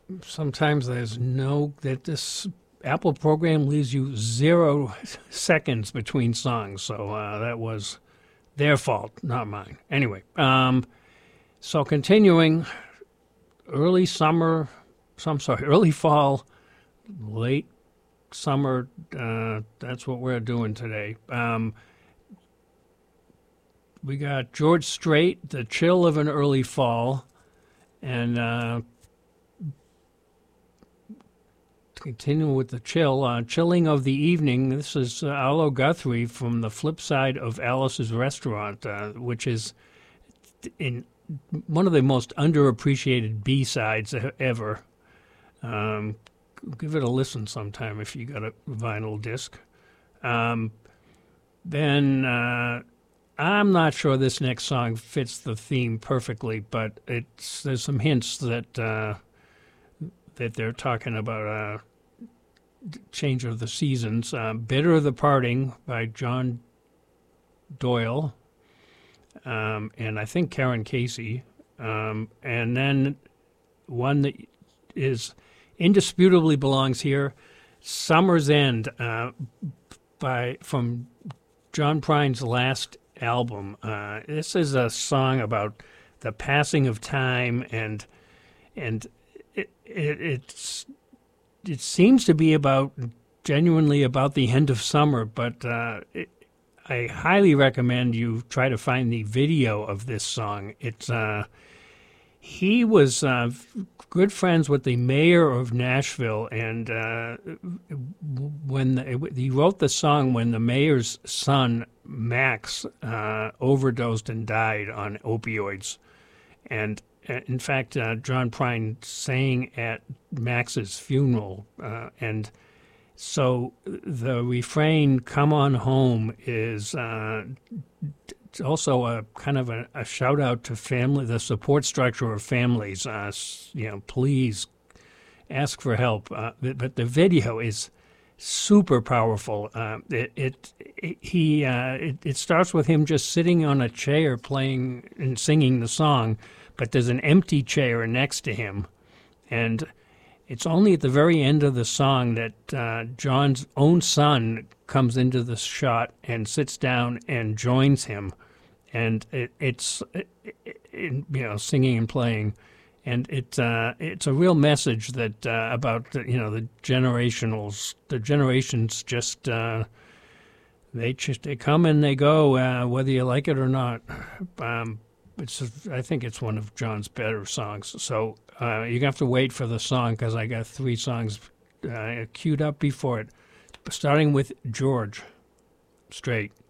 sometimes this Apple program leaves you 0 seconds between songs, so that was their fault, not mine. Anyway, so continuing, early fall, late summer, that's what we're doing today. We got George Strait, The Chill of an Early Fall, and continuing with the chill, Chilling of the Evening. This is Arlo Guthrie from The Flip Side of Alice's Restaurant, which is in one of the most underappreciated B-sides ever. Give it a listen sometime if you got a vinyl disc. Then I'm not sure this next song fits the theme perfectly, but there's some hints that they're talking about change of the seasons. Bitter the Parting by John Doyle, and I think Karen Casey. And then one that is indisputably belongs here, Summer's End, from John Prine's last album. This is a song about the passing of time, and it seems to be genuinely about the end of summer, but I highly recommend you try to find the video of this song. He was good friends with the mayor of Nashville, and he wrote the song when the mayor's son, Max, overdosed and died on opioids. And in fact, John Prine sang at Max's funeral, and so the refrain "Come on home" is also a kind of a shout out to family, the support structure of families. Please ask for help. But the video is super powerful. It starts with him just sitting on a chair playing and singing the song, but there's an empty chair next to him, and it's only at the very end of the song that John's own son comes into the shot and sits down and joins him, and it's singing and playing, and it's a real message that about the generations just they come and they go, whether you like it or not. I think it's one of John's better songs. So you're going to have to wait for the song because I got 3 songs queued up before it, starting with George Strait.